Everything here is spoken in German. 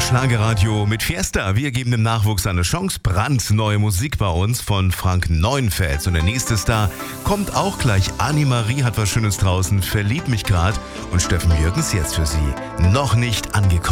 Schlagerradio mit Fiesta. Wir geben dem Nachwuchs eine Chance. Brandneue Musik bei uns von Frank Neuenfels. Und der nächste Star kommt auch gleich. Annemarie hat was Schönes draußen, verliebt mich grad. Und Steffen Jürgens jetzt für Sie. Noch nicht angekommen.